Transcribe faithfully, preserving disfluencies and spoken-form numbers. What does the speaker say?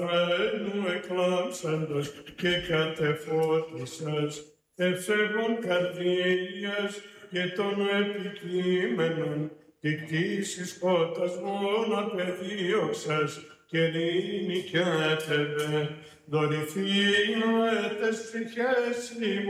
Φαίνου εκλάμψαντος και κατεφώτισας, ευσεβών καρδίας και των επικείμενων, τη κτήση σκοτασμών απεδίωξας και νυκιάτευε, δωρηθήνω ετες ψυχές